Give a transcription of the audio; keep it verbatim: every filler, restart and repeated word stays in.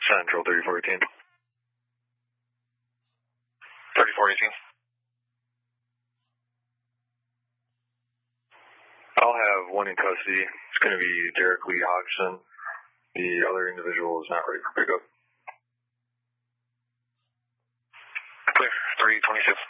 Central thirty-four eighteen. thirty-four eighteen. I'll have one in custody. It's going to be Derek Lee Hodgson. The other individual is not ready for pickup. Clear. three twenty-six.